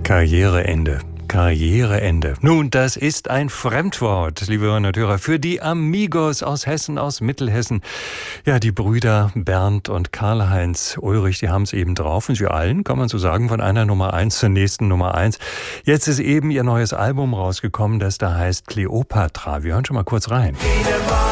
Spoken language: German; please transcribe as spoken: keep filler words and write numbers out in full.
Karriereende. Karriereende. Nun, das ist ein Fremdwort, liebe Hörerinnen und Hörer, für die Amigos aus Hessen, aus Mittelhessen. Ja, die Brüder Bernd und Karl-Heinz Ulrich, die haben es eben drauf. Und sie allen, kann man so sagen, von einer Nummer eins zur nächsten Nummer eins. Jetzt ist eben ihr neues Album rausgekommen, das da heißt Kleopatra. Wir hören schon mal kurz rein.